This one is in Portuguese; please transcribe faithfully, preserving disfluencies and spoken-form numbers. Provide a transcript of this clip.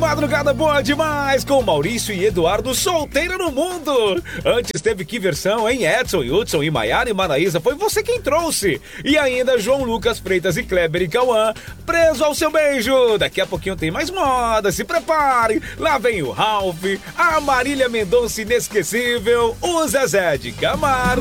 Madrugada boa demais com Maurício e Eduardo solteiro no mundo. Antes teve que versão, hein? Edson, Hudson e Maiara e Maraísa, foi você quem trouxe. E ainda João Lucas Freitas e Kleber e Cauã, preso ao seu beijo. Daqui a pouquinho tem mais moda, se prepare. Lá vem o Ralph, a Marília Mendonça inesquecível, o Zezé de Camargo.